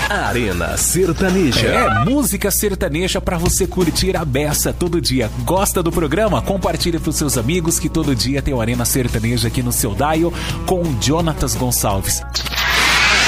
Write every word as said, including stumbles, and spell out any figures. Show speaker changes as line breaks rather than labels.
Arena Sertaneja.
É, música sertaneja pra você curtir a beça todo dia. Gosta do programa? Compartilha pros seus amigos que todo dia tem o Arena Sertaneja aqui no seu dial com o Jonatas Gonçalves.